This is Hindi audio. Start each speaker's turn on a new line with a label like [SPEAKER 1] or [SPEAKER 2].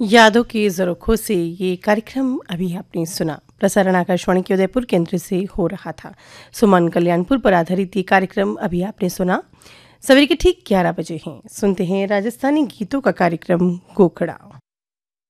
[SPEAKER 1] यादों की ज़रोखों से ये कार्यक्रम अभी आपने सुना। प्रसारण आकाशवाणी के उदयपुर केंद्र से हो रहा था। सुमन कल्याणपुर पर आधारित ये कार्यक्रम अभी आपने सुना। सवेरे के ठीक 11 बजे हैं। सुनते हैं राजस्थानी गीतों का कार्यक्रम गोखड़ा।